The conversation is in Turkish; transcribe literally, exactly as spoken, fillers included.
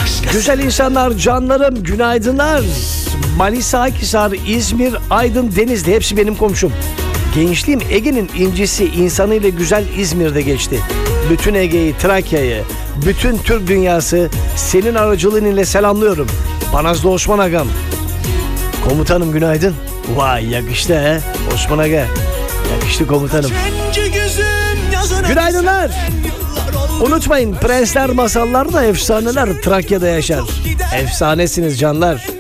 Güzel insanlar, canlarım, günaydınlar. Manisa, Akhisar, İzmir, Aydın, Denizli hepsi benim komşum. Gençliğim Ege'nin incisi, insanıyla güzel İzmir'de geçti. Bütün Ege'yi, Trakya'yı, bütün Türk dünyası senin aracılığın ile selamlıyorum. Banazlı Osman Agam. Komutanım günaydın. Vay yakıştı he Osman Aga. Yakıştı komutanım. Günaydınlar. Unutmayın, prensler masallar da efsaneler Trakya'da yaşar. Efsanesiniz canlar.